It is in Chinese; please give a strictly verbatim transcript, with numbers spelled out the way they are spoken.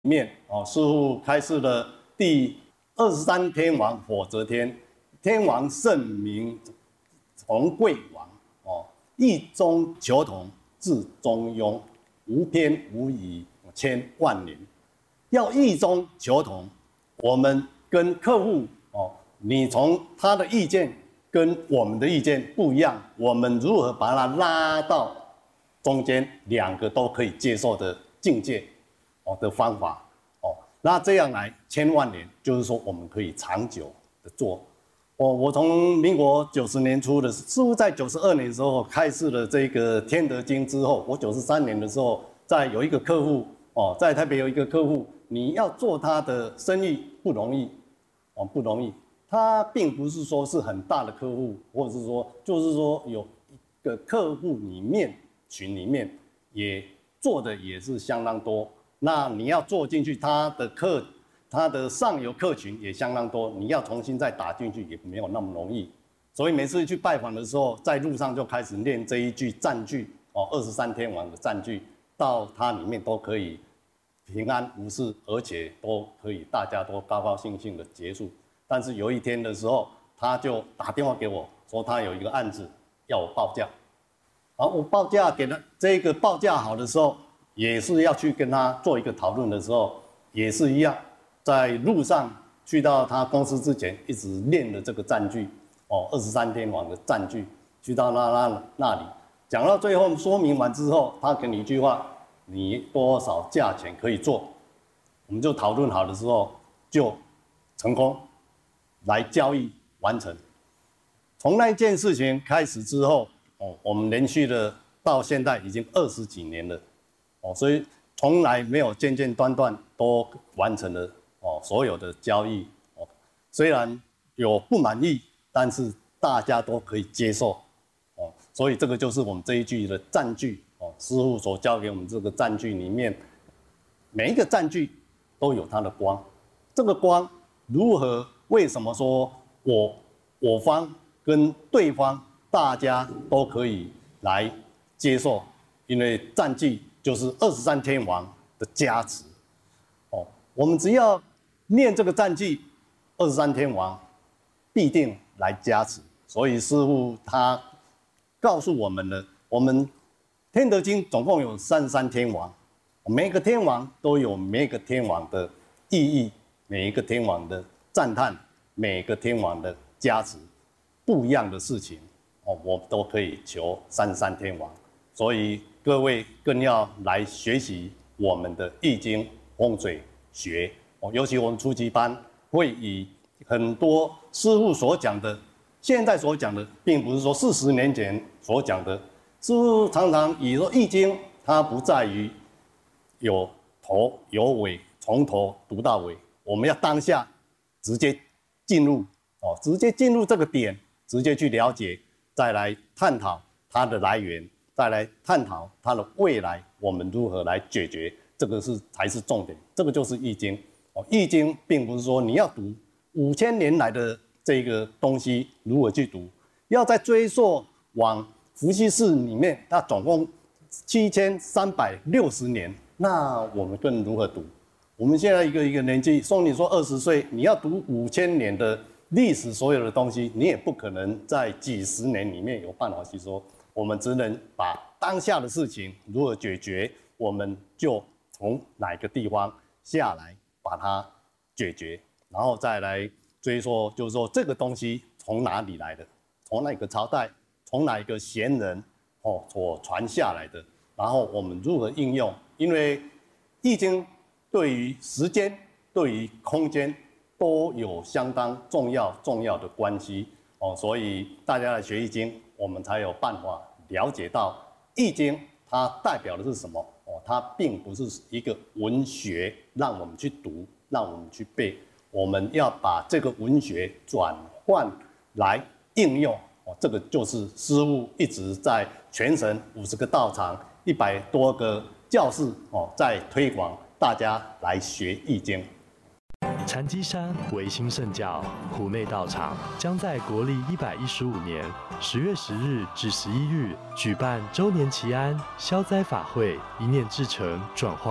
面哦，师父开示了第二十三天王火则天，天王圣名从贵王哦，意中求同，至中庸，无偏无疑，千万年。要意中求同，我们跟客户哦，你从他的意见跟我们的意见不一样，我们如何把它拉到中间，两个都可以接受的境界哦的方法哦，那这样来千万年，就是说我们可以长久的做。哦，我从民国九十年初的，似乎在九十二年的时候开始了这个《天德经》之后，我九十三年的时候，在有一个客户哦，在台北有一个客户，你要做他的生意不容易哦，不容易。他并不是说是很大的客户，或者是说就是说有一个客户里面群里面也做的也是相当多。那你要做进去，他的客。它的上游客群也相当多，你要重新再打进去也没有那么容易，所以每次去拜访的时候，在路上就开始念这一句赞句哦，二十三天王的赞句，到它里面都可以平安无事，而且都可以大家都高高兴兴的结束。但是有一天的时候，他就打电话给我说，他有一个案子要我报价，好，我报价给他这个报价好的时候，也是要去跟他做一个讨论的时候，也是一样。在路上去到他公司之前，一直练的这个赞句哦，二十三天王的赞句，去到那那那里讲到最后说明完之后，他给你一句话：你多少价钱可以做？我们就讨论好的时候就成功来交易完成。从那件事情开始之后哦，我们连续的到现在已经二十几年了哦，所以从来没有间间断断都完成了。哦，所有的交易哦，虽然有不满意，但是大家都可以接受哦，所以这个就是我们这一句的赞句哦，师父所教给我们这个赞句里面，每一个赞句都有它的光，这个光如何？为什么说我我方跟对方大家都可以来接受？因为赞句就是二十三天王的加持哦，我们只要念这个赞句，二十三天王必定来加持。所以师父他告诉我们了，我们天德经总共有三十三天王，每个天王都有每个天王的意义，每一个天王的赞叹，每个天王的加持，不一样的事情哦，我们都可以求三十三天王。所以各位更要来学习我们的易经风水学。尤其我们初级班会以很多师父所讲的，现在所讲的，并不是说四十年前所讲的。师父常常以说《易经》，它不在于有头有尾，从头读到尾，我们要当下直接进入哦，直接进入这个点，直接去了解，再来探讨它的来源，再来探讨它的未来，我们如何来解决，这个是才是重点，这个就是《易经》。哦，《易经》并不是说你要读五千年来的这个东西如何去读，要再追溯往伏羲氏里面，它总共七千三百六十年，那我们更如何读？我们现在一个一个年纪，说你说二十岁，你要读五千年的历史所有的东西，你也不可能在几十年里面有办法吸收。我们只能把当下的事情如何解决，我们就从哪个地方下来。把它解决，然后再来追溯，就是说这个东西从哪里来的，从哪个朝代，从哪一个贤人哦所传下来的，然后我们如何应用？因为《易经》对于时间、对于空间都有相当重要重要的关系哦，所以大家来学《易经》，我们才有办法了解到《易经》它代表的是什么。它并不是一个文学，让我们去读，让我们去背。我们要把这个文学转换来应用，哦，这个就是师父一直在全省五十个道场、一百多个教室，哦，在推广大家来学易经。 禅机山维新圣教湖内道场将在国历一百一十五年十月十日至十一日举办周年祈安消灾法会，一念至诚转化